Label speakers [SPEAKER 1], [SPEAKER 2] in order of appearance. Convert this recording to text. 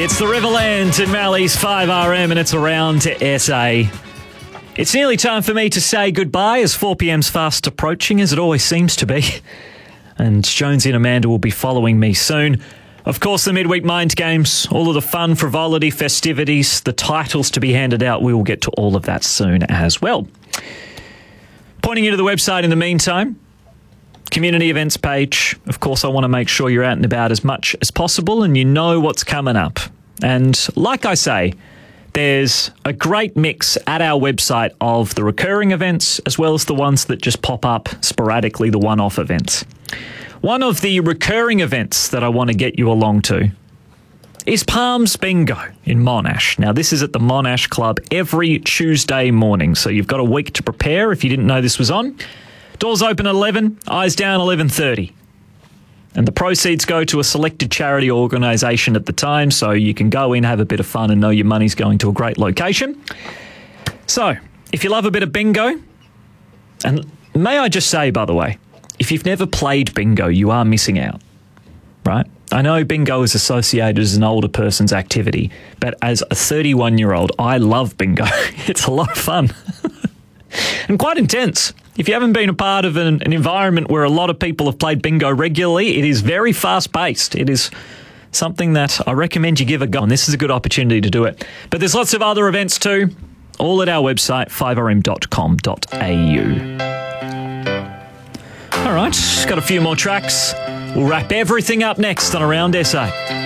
[SPEAKER 1] It's the Riverlands in Mally's 5RM and it's around to SA. It's nearly time for me to say goodbye as 4pm's fast approaching, as it always seems to be. And Jonesy and Amanda will be following me soon. Of course, the midweek mind games, all of the fun, frivolity, festivities, the titles to be handed out, we will get to all of that soon as well. Pointing you to the website in the meantime, community events page. Of course, I want to make sure you're out and about as much as possible and you know what's coming up. And like I say, there's a great mix at our website of the recurring events as well as the ones that just pop up sporadically, the one-off events. One of the recurring events that I want to get you along to is Palms Bingo in Monash. Now, this is at the Monash Club every Tuesday morning, so you've got a week to prepare if you didn't know this was on. Doors open at 11, eyes down 11:30. And the proceeds go to a selected charity organisation at the time, so you can go in, have a bit of fun and know your money's going to a great location. So, if you love a bit of bingo, and may I just say, by the way, if you've never played bingo, you are missing out, right? I know bingo is associated as an older person's activity, but as a 31-year-old, I love bingo. It's a lot of fun and quite intense. If you haven't been a part of an environment where a lot of people have played bingo regularly, it is very fast-paced. It is something that I recommend you give a go, and this is a good opportunity to do it. But there's lots of other events too, all at our website, 5rm.com.au. All right, got a few more tracks. We'll wrap everything up next on Around SA.